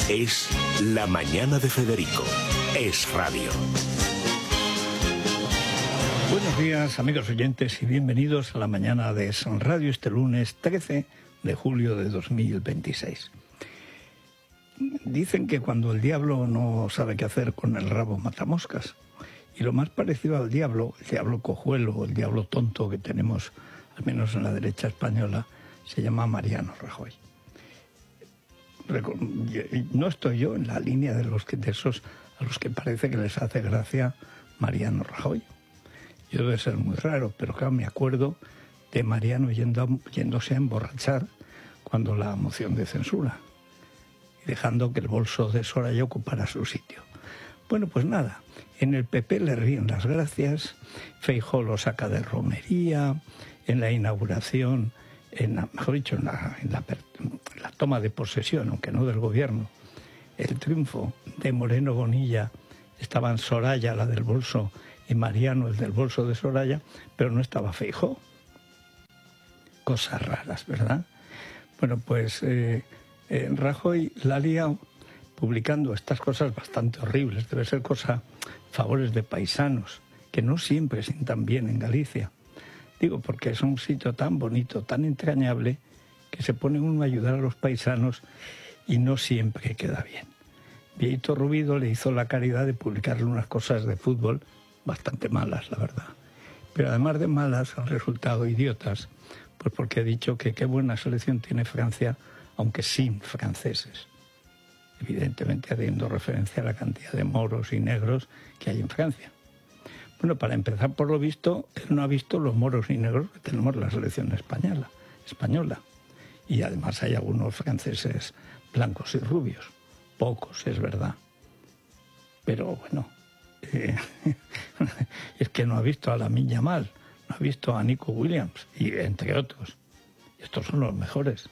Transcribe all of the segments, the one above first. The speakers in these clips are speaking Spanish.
Es La Mañana de Federico. Es radio. Buenos días, amigos oyentes, y bienvenidos a La Mañana de Son Radio este lunes 13 de julio de 2026. Dicen que cuando el diablo no sabe qué hacer con el rabo mata moscas. Y lo más parecido al diablo, el diablo cojuelo, el diablo tonto que tenemos, al menos en la derecha española, se llama Mariano Rajoy. No estoy yo en la línea de esos a los que parece que les hace gracia Mariano Rajoy. Yo debe ser muy raro, pero claro, me acuerdo de Mariano yéndose a emborrachar cuando la moción de censura y dejando que el bolso de Soraya ocupara su sitio. Bueno, pues nada, en el PP le ríen las gracias, Feijóo lo saca de romería, en la inauguración, mejor dicho, en la toma de posesión, aunque no del gobierno, el triunfo de Moreno Bonilla, estaban Soraya, la del bolso, y Mariano, el del bolso de Soraya, pero no estaba Feijóo. Cosas raras, ¿verdad? Bueno, pues Rajoy la ha liado publicando estas cosas bastante horribles. Debe ser favores de paisanos, que no siempre sientan bien en Galicia. Digo, porque es un sitio tan bonito, tan entrañable, que se pone uno a ayudar a los paisanos y no siempre queda bien. Vieito Rubido le hizo la caridad de publicarle unas cosas de fútbol bastante malas, la verdad. Pero además de malas, han resultado idiotas, pues porque ha dicho que qué buena selección tiene Francia, aunque sin franceses. Evidentemente haciendo referencia a la cantidad de moros y negros que hay en Francia. Bueno, para empezar, por lo visto, él no ha visto los moros y negros que tenemos en la selección española. Y además hay algunos franceses blancos y rubios. Pocos, es verdad. Pero bueno, es que no ha visto a Lamine Yamal, no ha visto a Nico Williams, y entre otros. Estos son los mejores.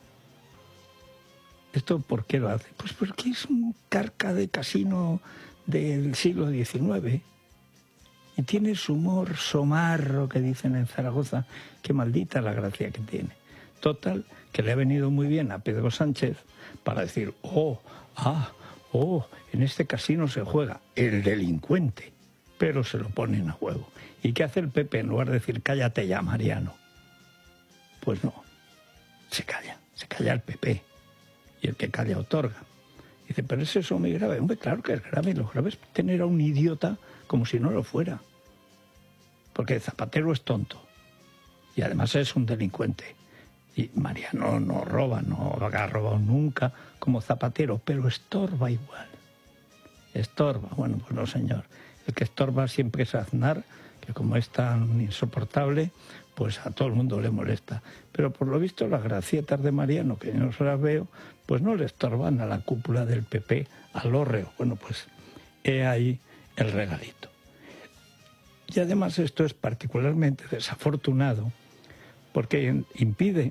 ¿Esto por qué lo hace? Pues porque es un carca de casino del siglo XIX y tiene su humor somarro, que dicen en Zaragoza, que maldita la gracia que tiene. Total, que le ha venido muy bien a Pedro Sánchez para decir, en este casino se juega el delincuente, pero se lo ponen a juego. ¿Y qué hace el PP en lugar de decir, cállate ya, Mariano? Pues no, se calla el PP. Y el que calla otorga. Dice, pero ¿es eso muy grave? Hombre, claro que es grave. Lo grave es tener a un idiota como si no lo fuera. Porque Zapatero es tonto. Y además es un delincuente. Y Mariano no roba, no ha robado nunca como Zapatero, pero estorba igual. Estorba. Bueno, pues no, señor. El que estorba siempre es Aznar, que como es tan insoportable, pues a todo el mundo le molesta. Pero por lo visto las gracietas de Mariano, que yo no se las veo, pues no le estorban a la cúpula del PP, al hórreo. Bueno, pues he ahí el regalito. Y además esto es particularmente desafortunado porque impide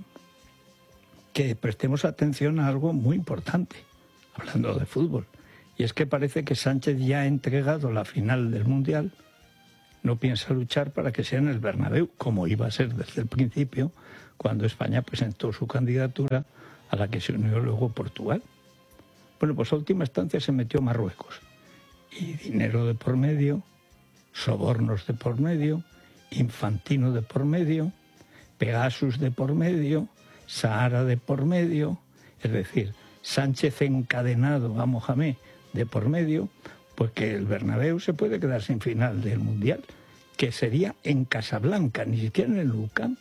que prestemos atención a algo muy importante, hablando de fútbol. Y es que parece que Sánchez ya ha entregado la final del Mundial. No piensa luchar para que sea en el Bernabéu, como iba a ser desde el principio, cuando España presentó su candidatura, a la que se unió luego Portugal. Bueno, pues a última instancia se metió Marruecos. Y dinero de por medio, sobornos de por medio, Infantino de por medio, Pegasus de por medio, Sahara de por medio, es decir, Sánchez encadenado a Mohamed de por medio, pues que el Bernabéu se puede quedar sin final del Mundial, que sería en Casablanca, ni siquiera en el Nou Camp.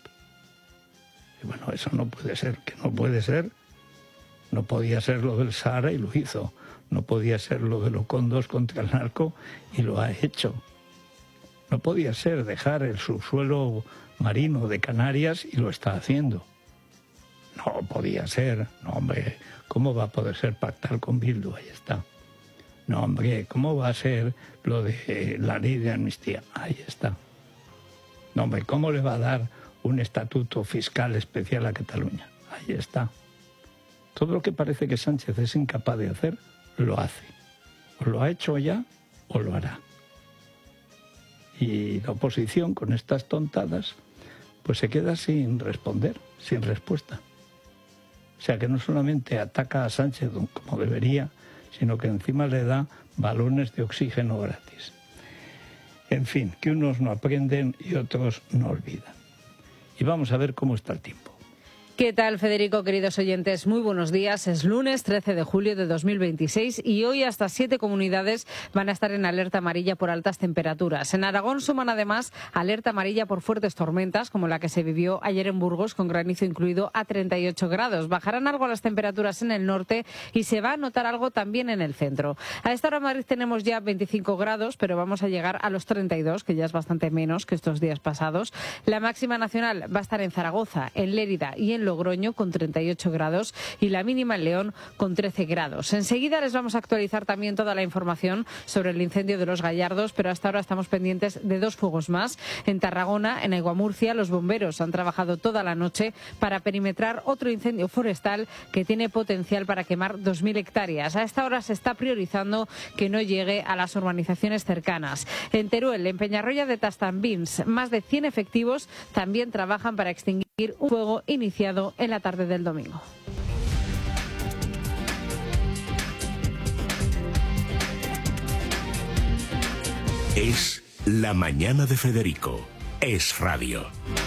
Y bueno, eso no puede ser, que no puede ser. No podía ser lo del Sahara y lo hizo. No podía ser lo de Locondos contra el narco y lo ha hecho. No podía ser dejar el subsuelo marino de Canarias y lo está haciendo. No podía ser. No, hombre, ¿cómo va a poder ser pactar con Bildu? Ahí está. No, hombre, ¿cómo va a ser lo de la ley de amnistía? Ahí está. No, hombre, ¿cómo le va a dar un estatuto fiscal especial a Cataluña? Ahí está. Todo lo que parece que Sánchez es incapaz de hacer, lo hace. O lo ha hecho ya o lo hará. Y la oposición, con estas tontadas, pues se queda sin responder, sin respuesta. O sea que no solamente ataca a Sánchez como debería, sino que encima le da balones de oxígeno gratis. En fin, que unos no aprenden y otros no olvidan. Y vamos a ver cómo está el tiempo. ¿Qué tal, Federico, queridos oyentes? Muy buenos días. Es lunes 13 de julio de 2026 y hoy hasta 7 comunidades van a estar en alerta amarilla por altas temperaturas. En Aragón suman además alerta amarilla por fuertes tormentas, como la que se vivió ayer en Burgos, con granizo incluido a 38 grados. Bajarán algo las temperaturas en el norte y se va a notar algo también en el centro. A esta hora en Madrid tenemos ya 25 grados, pero vamos a llegar a los 32, que ya es bastante menos que estos días pasados. La máxima nacional va a estar en Zaragoza, en Lérida y en Logroño con 38 grados y la mínima en León con 13 grados. Enseguida les vamos a actualizar también toda la información sobre el incendio de Los Gallardos, pero hasta ahora estamos pendientes de 2 fuegos más. En Tarragona, en Aiguamurcia, los bomberos han trabajado toda la noche para perimetrar otro incendio forestal que tiene potencial para quemar 2.000 hectáreas. A esta hora se está priorizando que no llegue a las urbanizaciones cercanas. En Teruel, en Peñarroya de Tastambins, más de 100 efectivos también trabajan para extinguir un fuego iniciado en la tarde del domingo. Es La Mañana de Federico. Es radio.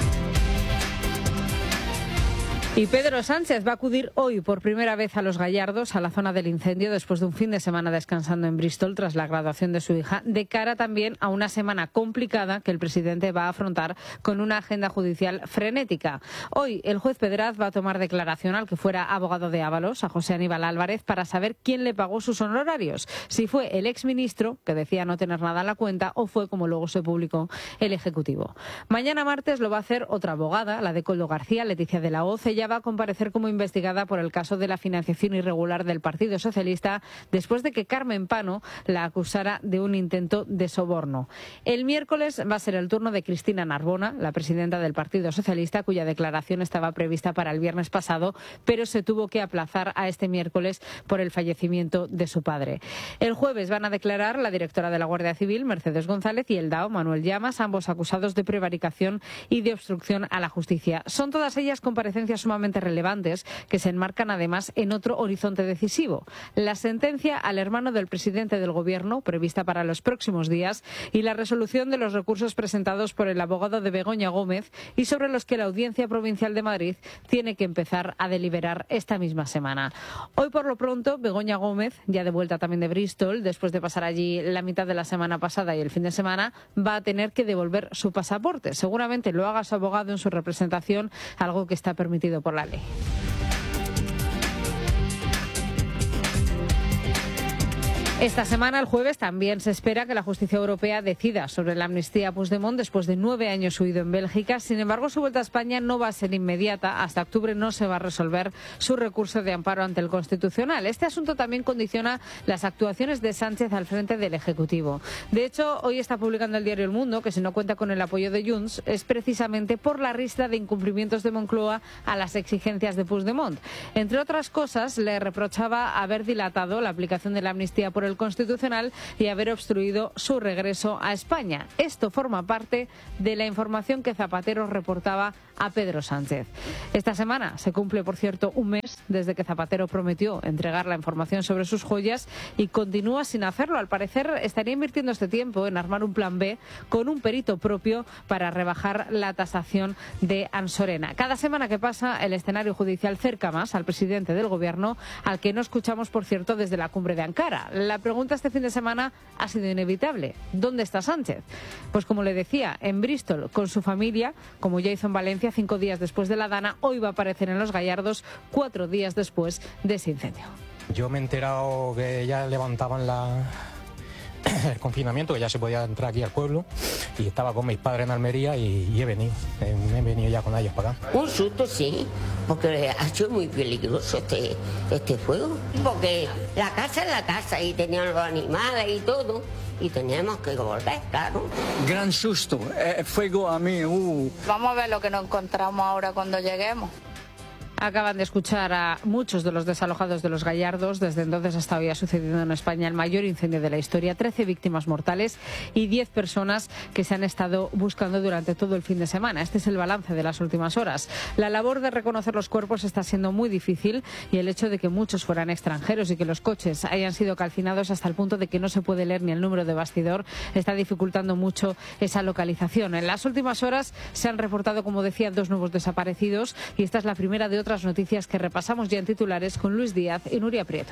Y Pedro Sánchez va a acudir hoy por primera vez a Los Gallardos, a la zona del incendio, después de un fin de semana descansando en Bristol tras la graduación de su hija, de cara también a una semana complicada que el presidente va a afrontar con una agenda judicial frenética. Hoy el juez Pedraz va a tomar declaración al que fuera abogado de Ábalos, a José Aníbal Álvarez, para saber quién le pagó sus honorarios, si fue el exministro, que decía no tener nada en la cuenta, o fue, como luego se publicó, el Ejecutivo. Mañana martes lo va a hacer otra abogada, la de Coldo García, Leticia de la Hoz. Ella va a comparecer como investigada por el caso de la financiación irregular del Partido Socialista después de que Carmen Pano la acusara de un intento de soborno. El miércoles va a ser el turno de Cristina Narbona, la presidenta del Partido Socialista, cuya declaración estaba prevista para el viernes pasado, pero se tuvo que aplazar a este miércoles por el fallecimiento de su padre. El jueves van a declarar la directora de la Guardia Civil, Mercedes González, y el DAO, Manuel Llamas, ambos acusados de prevaricación y de obstrucción a la justicia. Son todas ellas comparecencias sumamente relevantes que se enmarcan además en otro horizonte decisivo: la sentencia al hermano del presidente del Gobierno, prevista para los próximos días, y la resolución de los recursos presentados por el abogado de Begoña Gómez y sobre los que la Audiencia Provincial de Madrid tiene que empezar a deliberar esta misma semana. Hoy, por lo pronto, Begoña Gómez, ya de vuelta también de Bristol, después de pasar allí la mitad de la semana pasada y el fin de semana, va a tener que devolver su pasaporte. Seguramente lo haga su abogado en su representación, algo que está permitido por la ley. Esta semana, el jueves, también se espera que la justicia europea decida sobre la amnistía a Puigdemont después de 9 años huido en Bélgica. Sin embargo, su vuelta a España no va a ser inmediata. Hasta octubre no se va a resolver su recurso de amparo ante el Constitucional. Este asunto también condiciona las actuaciones de Sánchez al frente del Ejecutivo. De hecho, hoy está publicando el diario El Mundo que si no cuenta con el apoyo de Junts es precisamente por la ristra de incumplimientos de Moncloa a las exigencias de Puigdemont. Entre otras cosas, le reprochaba haber dilatado la aplicación de la amnistía por el Constitucional y haber obstruido su regreso a España. Esto forma parte de la información que Zapatero reportaba a Pedro Sánchez. Esta semana se cumple, por cierto, un mes desde que Zapatero prometió entregar la información sobre sus joyas y continúa sin hacerlo. Al parecer estaría invirtiendo este tiempo en armar un plan B con un perito propio para rebajar la tasación de Ansorena. Cada semana que pasa, el escenario judicial cerca más al presidente del Gobierno, al que no escuchamos, por cierto, desde la cumbre de Ankara. La pregunta este fin de semana ha sido inevitable: ¿dónde está Sánchez? Pues como le decía, en Bristol con su familia, como ya hizo en Valencia 5 días después de la Dana. Hoy va a aparecer en Los Gallardos 4 días después de ese incendio. Yo me he enterado que ya levantaban el confinamiento, que ya se podía entrar aquí al pueblo, y estaba con mis padres en Almería y he venido ya con ellos para acá. Un susto, sí, porque ha sido muy peligroso este fuego, porque la casa es la casa y tenían los animales y todo, y teníamos que volver, claro. Gran susto, fuego a mí. Vamos a ver lo que nos encontramos ahora cuando lleguemos. Acaban de escuchar a muchos de los desalojados de Los Gallardos. Desde entonces hasta hoy ha sucedido en España el mayor incendio de la historia. 13 víctimas mortales y 10 personas que se han estado buscando durante todo el fin de semana. Este es el balance de las últimas horas. La labor de reconocer los cuerpos está siendo muy difícil y el hecho de que muchos fueran extranjeros y que los coches hayan sido calcinados hasta el punto de que no se puede leer ni el número de bastidor está dificultando mucho esa localización. En las últimas horas se han reportado, como decía, 2 nuevos desaparecidos y esta es la primera de otras noticias que repasamos ya en titulares con Luis Díaz y Nuria Prieto.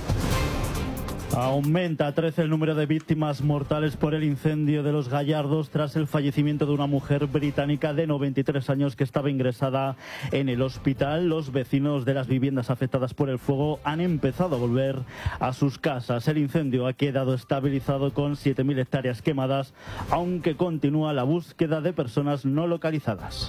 Aumenta a 13 el número de víctimas mortales por el incendio de Los Gallardos tras el fallecimiento de una mujer británica de 93 años que estaba ingresada en el hospital. Los vecinos de las viviendas afectadas por el fuego han empezado a volver a sus casas. El incendio ha quedado estabilizado con 7.000 hectáreas quemadas, aunque continúa la búsqueda de personas no localizadas.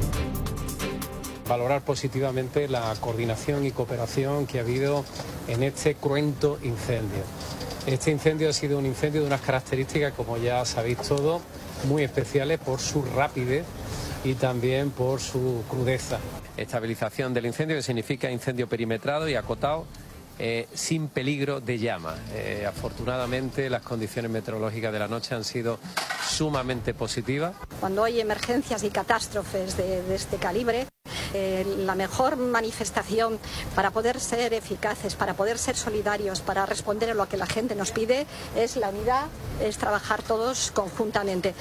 Valorar positivamente la coordinación y cooperación que ha habido en este cruento incendio. Este incendio ha sido un incendio de unas características, como ya sabéis todos, muy especiales por su rapidez y también por su crudeza. Estabilización del incendio, que significa incendio perimetrado y acotado, sin peligro de llama. Afortunadamente las condiciones meteorológicas de la noche han sido sumamente positivas. Cuando hay emergencias y catástrofes de este calibre, la mejor manifestación para poder ser eficaces, para poder ser solidarios, para responder a lo que la gente nos pide, es la unidad, es trabajar todos conjuntamente.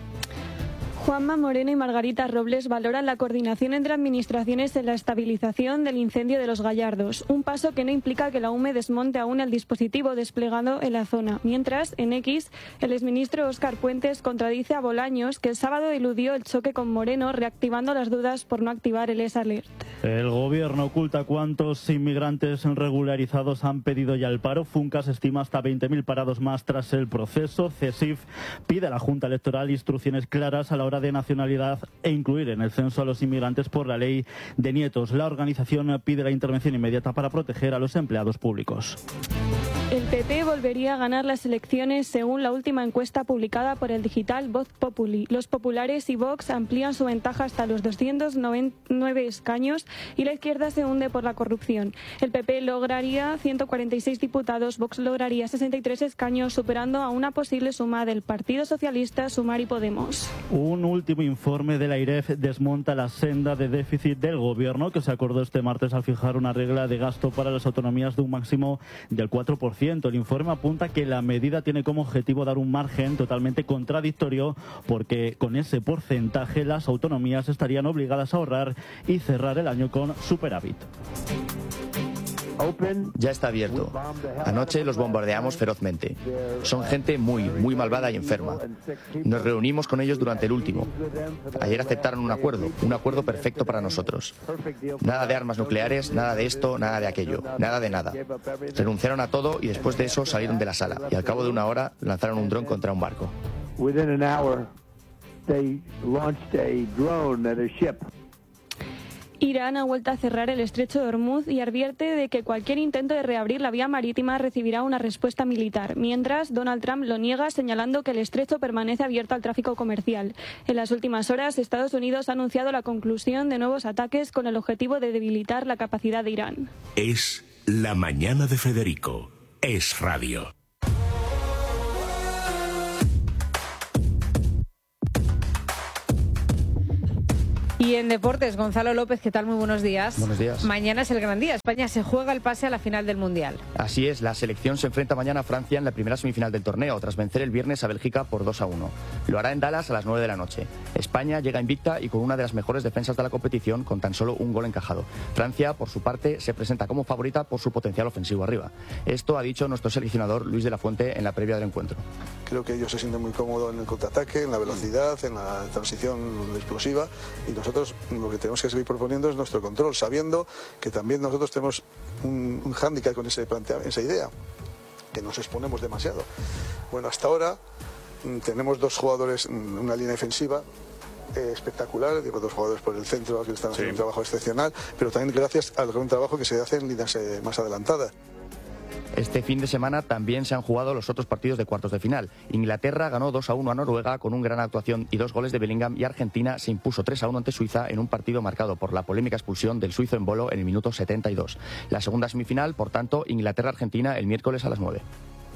Juanma Moreno y Margarita Robles valoran la coordinación entre administraciones en la estabilización del incendio de Los Gallardos, un paso que no implica que la UME desmonte aún el dispositivo desplegado en la zona. Mientras, en X, el exministro Óscar Puentes contradice a Bolaños, que el sábado eludió el choque con Moreno, reactivando las dudas por no activar el S-Alert. El gobierno oculta cuántos inmigrantes regularizados han pedido ya el paro. Funcas estima hasta 20.000 parados más tras el proceso. CESIF pide a la Junta Electoral instrucciones claras a la hora de nacionalidad e incluir en el censo a los inmigrantes por la ley de nietos. La organización pide la intervención inmediata para proteger a los empleados públicos. El PP volvería a ganar las elecciones según la última encuesta publicada por el digital Voz Populi. Los populares y Vox amplían su ventaja hasta los 209 escaños y la izquierda se hunde por la corrupción. El PP lograría 146 diputados, Vox lograría 63 escaños, superando a una posible suma del Partido Socialista, Sumar y Podemos. Un último informe de la AIREF desmonta la senda de déficit del gobierno que se acordó este martes al fijar una regla de gasto para las autonomías de un máximo del 4%. El informe apunta que la medida tiene como objetivo dar un margen totalmente contradictorio porque con ese porcentaje las autonomías estarían obligadas a ahorrar y cerrar el año con superávit. Ya está abierto. Anoche los bombardeamos ferozmente. Son gente muy malvada y enferma. Nos reunimos con ellos durante el último. Ayer aceptaron un acuerdo perfecto para nosotros. Nada de armas nucleares, nada de esto, nada de aquello, nada de nada. Renunciaron a todo y después de eso salieron de la sala y al cabo de una hora lanzaron un dron contra un barco. Irán ha vuelto a cerrar el estrecho de Hormuz y advierte de que cualquier intento de reabrir la vía marítima recibirá una respuesta militar. Mientras, Donald Trump lo niega, señalando que el estrecho permanece abierto al tráfico comercial. En las últimas horas, Estados Unidos ha anunciado la conclusión de nuevos ataques con el objetivo de debilitar la capacidad de Irán. Es La Mañana de Federico. Es Radio. Y en deportes, Gonzalo López, ¿qué tal? Muy buenos días. Buenos días. Mañana es el gran día. España se juega el pase a la final del Mundial. Así es, la selección se enfrenta mañana a Francia en la primera semifinal del torneo, tras vencer el viernes a Bélgica por 2-1. Lo hará en Dallas a las 9 de la noche. España llega invicta y con una de las mejores defensas de la competición, con tan solo un gol encajado. Francia, por su parte, se presenta como favorita por su potencial ofensivo arriba. Esto ha dicho nuestro seleccionador Luis de la Fuente en la previa del encuentro. Creo que ellos se sienten muy cómodos en el contraataque, en la velocidad, en la transición explosiva, y nosotros lo que tenemos que seguir proponiendo es nuestro control, sabiendo que también nosotros tenemos un hándicap con esa idea, que nos exponemos demasiado. Bueno, hasta ahora tenemos dos jugadores, una línea defensiva espectacular, digo, dos jugadores por el centro que están haciendo un trabajo excepcional, pero también gracias al gran trabajo que se hace en líneas más adelantadas. Este fin de semana también se han jugado los otros partidos de cuartos de final. Inglaterra ganó 2-1 a Noruega con una gran actuación y 2 goles de Bellingham, y Argentina se impuso 3-1 ante Suiza en un partido marcado por la polémica expulsión del suizo Embolo en el minuto 72. La segunda semifinal, por tanto, Inglaterra-Argentina el miércoles a las 9.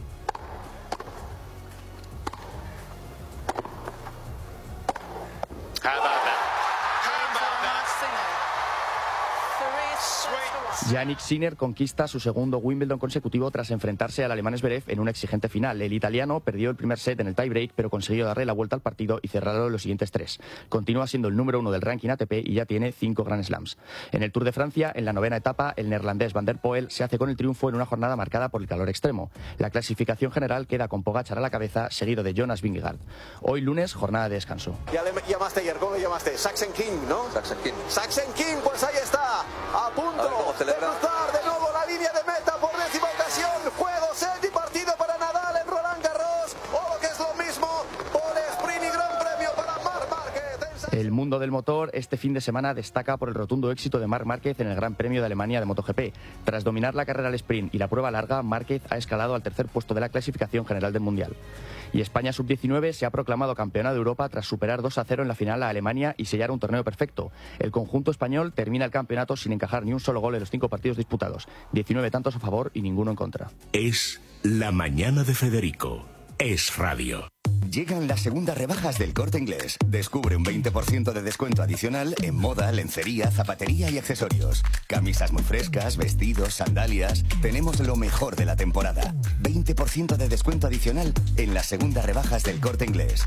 Jannik Sinner conquista su segundo Wimbledon consecutivo tras enfrentarse al alemán Zverev en una exigente final. El italiano perdió el primer set en el tiebreak, pero consiguió darle la vuelta al partido y cerrarlo en los siguientes 3. Continúa siendo el número 1 del ranking ATP y ya tiene 5 Grand Slams. En el Tour de Francia, en la 9ª etapa, el neerlandés Van der Poel se hace con el triunfo en una jornada marcada por el calor extremo. La clasificación general queda con Pogačar a la cabeza, seguido de Jonas Vingegaard. Hoy lunes, jornada de descanso. Ya le llamaste ayer, ¿cómo le llamaste? Saxen King, ¿no? Saxen King. Saxen King, pues ahí está, a punto de cruzar de nuevo la línea de meta por 10ª ocasión. Juego, set y partido para Nadal en Roland Garros, o lo que es lo mismo, por sprint y gran premio para Marc Márquez. El mundo del motor este fin de semana destaca por el rotundo éxito de Marc Márquez en el Gran Premio de Alemania de MotoGP. Tras dominar la carrera al sprint y la prueba larga, Márquez ha escalado al tercer puesto de la clasificación general del Mundial. Y España Sub-19 se ha proclamado campeona de Europa tras superar 2-0 en la final a Alemania y sellar un torneo perfecto. El conjunto español termina el campeonato sin encajar ni un solo gol en los 5 partidos disputados. 19 tantos a favor y ninguno en contra. Es La Mañana de Federico. Es radio. Llegan las segundas rebajas del Corte Inglés. Descubre un 20% de descuento adicional en moda, lencería, zapatería y accesorios. Camisas muy frescas, vestidos, sandalias. Tenemos lo mejor de la temporada. 20% de descuento adicional en las segundas rebajas del Corte Inglés.